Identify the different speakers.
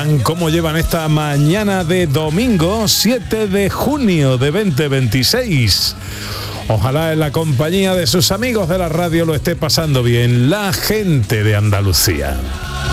Speaker 1: están? ¿Cómo llevan esta mañana de domingo 7 de junio de 2026? Ojalá en la compañía de sus amigos de la radio lo esté pasando bien la gente de Andalucía.